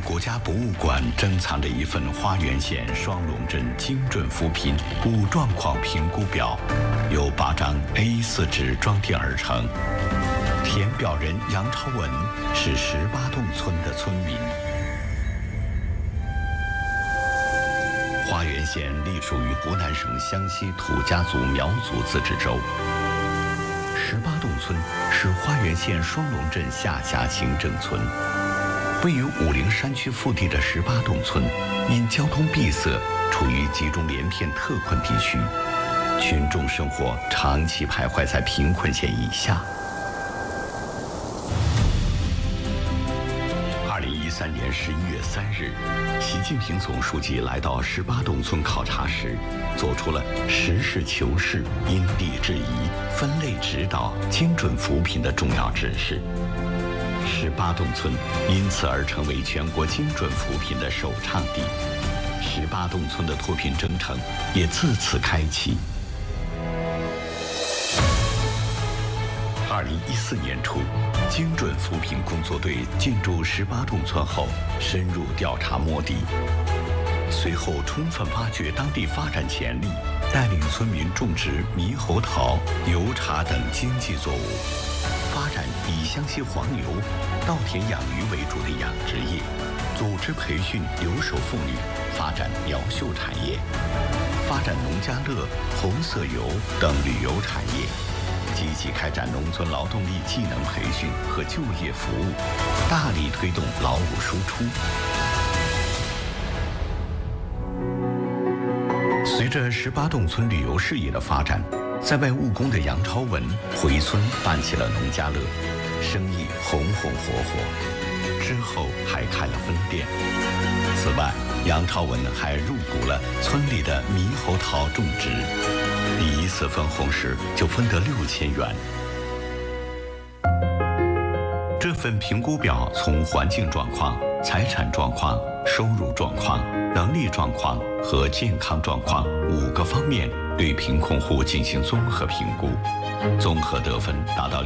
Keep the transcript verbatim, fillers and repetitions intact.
国家博物馆珍藏着一份花源县双龙镇精准扶贫五状况评估表，由八张 A 四 纸装订而成。填表人杨超文是十八洞村的村民。花源县隶属于湖南省湘西土家族苗族自治州。十八洞村是花源县双龙镇下辖行政村。位于武陵山区腹地的十八洞村，因交通闭塞，处于集中连片特困地区，群众生活长期徘徊在贫困线以下。二零一三年十一月三日，习近平总书记来到十八洞村考察时，作出了实事求是、因地制宜、分类指导、精准扶贫的重要指示。十八洞村因此而成为全国精准扶贫的首倡地，十八洞村的脱贫征程也自此开启。二零一四年初，精准扶贫工作队进驻十八洞村后，深入调查摸底，随后充分发掘当地发展潜力，带领村民种植猕猴桃、油茶等经济作物，发展以湘西黄牛、稻田养鱼为主的养殖业，组织培训留守妇女，发展苗绣产业，发展农家乐、红色油等旅游产业，积极开展农村劳动力技能培训和就业服务，大力推动劳务输出。随着十八洞村旅游事业的发展，在外务工的杨超文回村办起了农家乐，生意红红火火，之后还开了分店。此外，杨超文还入股了村里的猕猴桃种植，第一次分红时就分得六千元。这份评估表从环境状况、财产状况、收入状况、能力状况和健康状况五个方面对贫困户进行综合评估，综合得分达到